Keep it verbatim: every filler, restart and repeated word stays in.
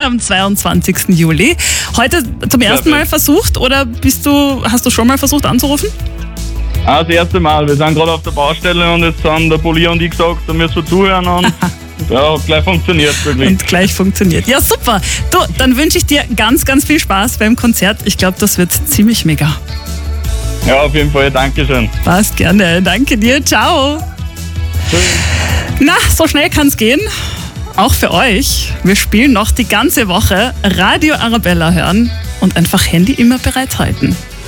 am zweiundzwanzigsten Juli. Heute zum ersten Mal versucht oder bist du, hast du schon mal versucht anzurufen? Ah, das erste Mal. Wir sind gerade auf der Baustelle und jetzt haben der Polier und ich gesagt, da müssen wir zuhören und ja, gleich funktioniert wirklich. Und gleich funktioniert. Ja, super. Du, dann wünsche ich dir ganz, ganz viel Spaß beim Konzert. Ich glaube, das wird ziemlich mega. Ja, auf jeden Fall. Dankeschön. Passt, gerne. Danke dir. Ciao. Tschüss. Na, so schnell kann's gehen. Auch für euch. Wir spielen noch die ganze Woche Radio Arabella hören und einfach Handy immer bereithalten.